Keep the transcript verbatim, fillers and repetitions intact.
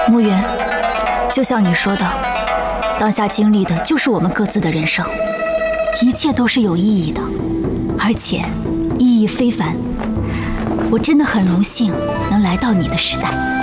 慕云，就像你说的，当下经历的就是我们各自的人生，一切都是有意义的，而且意义非凡。我真的很荣幸能来到你的时代。